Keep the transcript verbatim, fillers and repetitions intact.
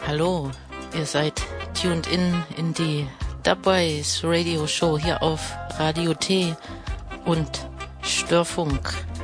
Hallo, ihr seid tuned in in die Dubwise Radio Show hier auf Radio T und Störfunk.